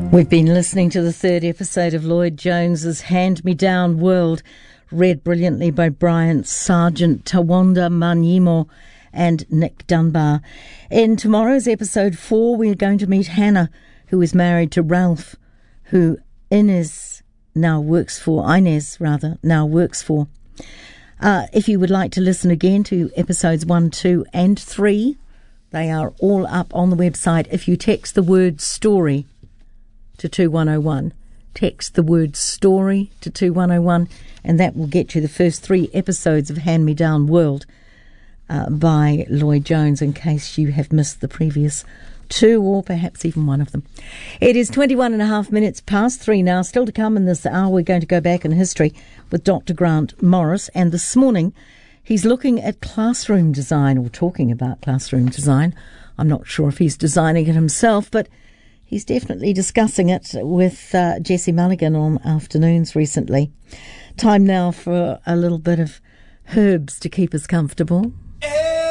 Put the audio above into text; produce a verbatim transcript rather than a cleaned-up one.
We've been listening to the third episode of Lloyd Jones's Hand-Me-Down World, read brilliantly by Brian Sargent, Tawanda Manyimo and Nick Dunbar. In tomorrow's episode four, we're going to meet Hannah, who is married to Ralph, who Inez now works for, Inez rather, now works for. Uh, if you would like to listen again to episodes one, two and three, they are all up on the website. If you text the word story to two one oh one, text the word story to two one oh one, and that will get you the first three episodes of Hand-Me-Down World uh, by Lloyd Jones, in case you have missed the previous two, or perhaps even one of them. It is twenty-one and a half minutes past three now. Still to come in this hour, we're going to go back in history with Doctor Grant Morris, and this morning he's looking at classroom design, or talking about classroom design. I'm not sure if he's designing it himself, but he's definitely discussing it with uh, Jesse Mulligan on afternoons recently. Time now for a little bit of herbs to keep us comfortable.